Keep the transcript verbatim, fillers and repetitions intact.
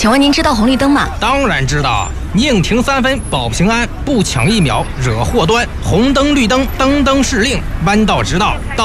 请问您知道红绿灯吗？ 当然知道，宁停三分保平安，不抢一秒惹祸端。红灯绿灯，灯灯是令，弯道直道。